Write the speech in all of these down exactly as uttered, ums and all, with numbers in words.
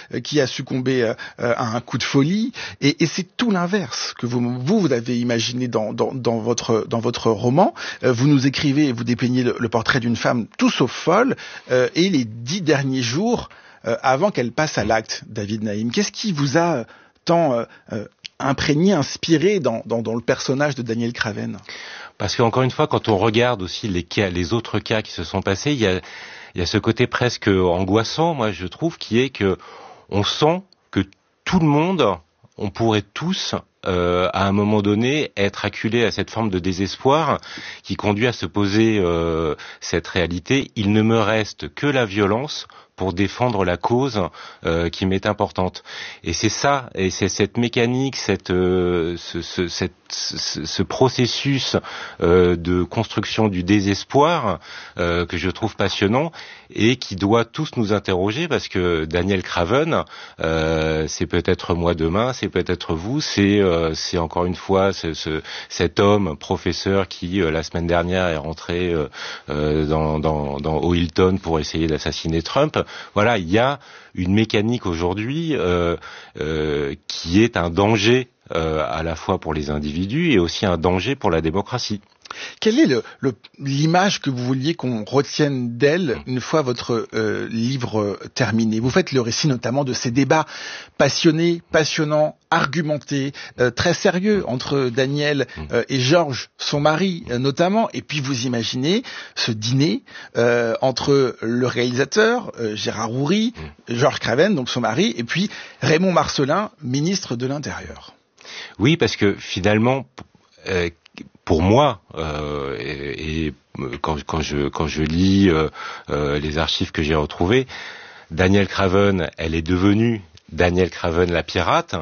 qui a succombé euh, à un coup de folie. Et, et c'est tout l'inverse que vous, vous, vous avez imaginé dans, dans, dans, votre, dans votre roman. Euh, vous nous écrivez et vous dépeignez le, le portrait d'une femme tout sauf folle, euh, et les dix derniers jours euh, avant qu'elle passe à l'acte, David Naïm. Qu'est-ce qui vous a tant euh, euh, imprégné, inspiré dans, dans, dans le personnage de Daniel Craven? Parce qu'encore une fois, quand on regarde aussi les cas, les autres cas qui se sont passés, il y a, il y a ce côté presque angoissant, moi je trouve, qui est que on sent que tout le monde, on pourrait tous, euh, à un moment donné, être acculés à cette forme de désespoir qui conduit à se poser euh, cette réalité. Il ne me reste que la violence pour défendre la cause euh, qui m'est importante. Et c'est ça, et c'est cette mécanique, cette, euh, ce, ce, cette, ce, ce processus euh, de construction du désespoir euh, que je trouve passionnant et qui doit tous nous interroger, parce que Daniel Craven, euh, c'est peut-être moi demain, c'est peut-être vous, c'est, euh, c'est encore une fois ce, ce, cet homme professeur qui euh, la semaine dernière est rentré euh, euh, dans, dans, dans au Hilton pour essayer d'assassiner Trump. Voilà, il y a une mécanique aujourd'hui euh, euh, qui est un danger euh, à la fois pour les individus et aussi un danger pour la démocratie. Quelle est le, le, l'image que vous vouliez qu'on retienne d'elle une fois votre euh, livre terminé? Vous faites le récit notamment de ces débats passionnés, passionnants, argumentés, euh, très sérieux entre Daniel euh, et Georges, son mari euh, notamment, et puis vous imaginez ce dîner euh, entre le réalisateur, euh, Gérard Houry, Georges Craven, donc son mari, et puis Raymond Marcellin, ministre de l'Intérieur. Oui, parce que finalement... Euh, Pour moi, euh, et, et quand, quand je quand je lis euh, euh, les archives que j'ai retrouvées, Daniel Craven, elle est devenue Daniel Craven la pirate,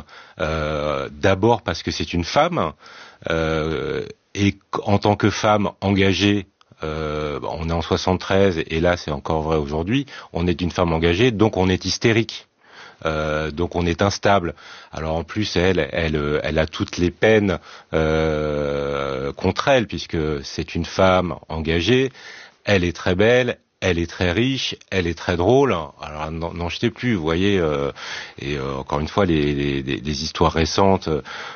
euh, d'abord parce que c'est une femme, euh, et en tant que femme engagée, euh, on est en soixante-treize, et là c'est encore vrai aujourd'hui, on est une femme engagée, donc on est hystérique. Euh, donc on est instable. Alors en plus elle, elle, elle a toutes les peines euh, contre elle, puisque c'est une femme engagée. Elle est très belle, elle est très riche, elle est très drôle. Alors n'en, n'en jetez plus, vous voyez. Euh, et euh, encore une fois, les, les, les, les histoires récentes.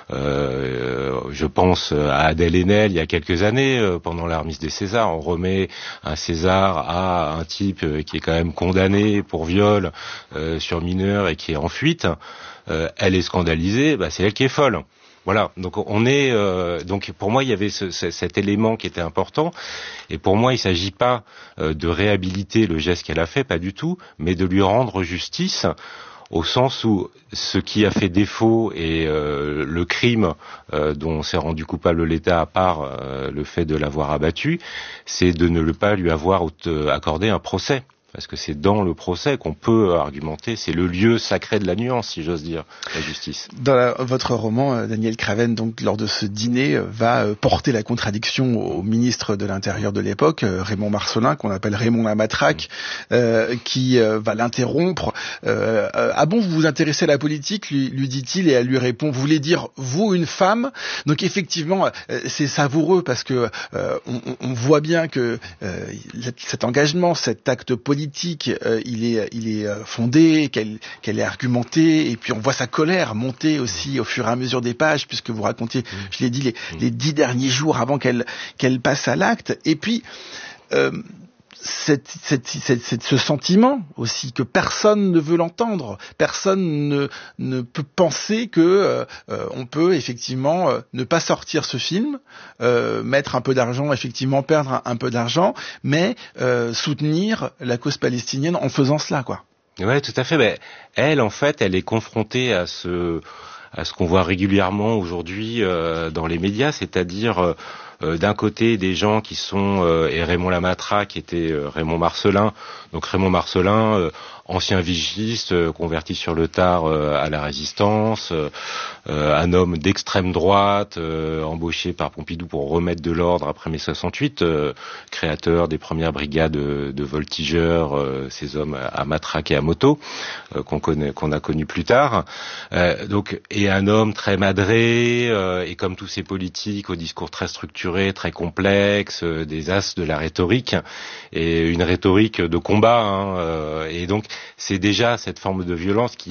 Euh, je pense à Adèle Haenel il y a quelques années, euh, pendant la remise des Césars, on remet un César à un type qui est quand même condamné pour viol euh, sur mineur et qui est en fuite. Euh, elle est scandalisée, bah, c'est elle qui est folle. Voilà, donc on est euh, donc pour moi il y avait ce, ce, cet élément qui était important, et pour moi il ne s'agit pas euh, de réhabiliter le geste qu'elle a fait, pas du tout, mais de lui rendre justice, au sens où ce qui a fait défaut et euh, le crime euh, dont s'est rendu coupable l'État, à part euh, le fait de l'avoir abattu, c'est de ne le pas lui avoir accordé un procès. Parce que c'est dans le procès qu'on peut argumenter, c'est le lieu sacré de la nuance, si j'ose dire, la justice. Dans la, votre roman, Daniel Craven, donc lors de ce dîner, va porter la contradiction au ministre de l'Intérieur de l'époque, Raymond Marcellin, qu'on appelle Raymond la Matraque, mmh. euh, qui euh, va l'interrompre. Euh, ah bon, vous vous intéressez à la politique, lui, lui dit-il, et elle lui répond, vous voulez dire, vous, une femme? Donc effectivement, c'est savoureux, parce que euh, on, on voit bien que euh, cet engagement, cet acte politique, Politique, euh, il est, il est fondé, qu'elle, qu'elle est argumentée, et puis on voit sa colère monter aussi au fur et à mesure des pages, puisque vous racontiez, je l'ai dit, les, les dix derniers jours avant qu'elle, qu'elle passe à l'acte, et puis euh, cette, cette, cette, cette, ce sentiment aussi que personne ne veut l'entendre, personne ne, ne peut penser que euh, on peut effectivement euh, ne pas sortir ce film, euh, mettre un peu d'argent, effectivement perdre un, un peu d'argent, mais euh, soutenir la cause palestinienne en faisant cela, quoi. Ouais, tout à fait. Mais elle, en fait, elle est confrontée à ce à ce qu'on voit régulièrement aujourd'hui euh, dans les médias, c'est-à-dire euh, euh, d'un côté des gens qui sont euh, et Raymond Lamatraque qui était euh, Raymond Marcellin, donc Raymond Marcellin, euh, ancien vigiliste, euh, converti sur le tard euh, à la résistance, euh, euh, un homme d'extrême droite, euh, embauché par Pompidou pour remettre de l'ordre après mai soixante-huit, euh, créateur des premières brigades de, de voltigeurs, euh, ces hommes à matraque et à moto, euh, qu'on connaît, qu'on a connus plus tard. Euh, donc, et un homme très madré, euh, et comme tous ces politiques, au discours très structuré, très complexe, euh, des as de la rhétorique, et une rhétorique de combat, hein, euh, et donc c'est déjà cette forme de violence qui